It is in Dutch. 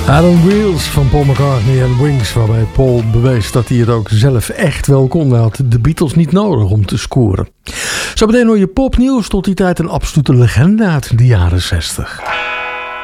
On Wheels van Paul McCartney en Wings, waarbij Paul bewees dat hij het ook zelf echt wel kon. Hij had de Beatles niet nodig om te scoren. Zo meteen hoor je popnieuws, tot die tijd een absolute legende uit de jaren 60.